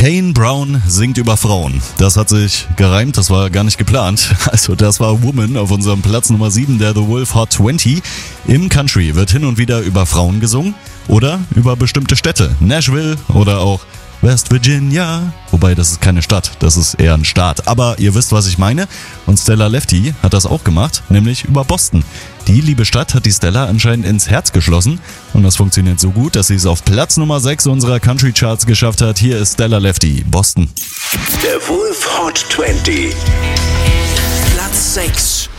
Kane Brown singt über Frauen. Das hat sich gereimt, das war gar nicht geplant. Also das war Woman auf unserem Platz Nummer 7 der The Wolf Hot 20. Im Country wird hin und wieder über Frauen gesungen oder über bestimmte Städte. Nashville oder auch West Virginia. Wobei, das ist keine Stadt, das ist eher ein Staat. Aber ihr wisst, was ich meine. Und Stella Lefty hat das auch gemacht, nämlich über Boston. Die liebe Stadt hat die Stella anscheinend ins Herz geschlossen. Und das funktioniert so gut, dass sie es auf Platz Nummer 6 unserer Country Charts geschafft hat. Hier ist Stella Lefty, Boston. Der Wolf Hot 20. Platz 6.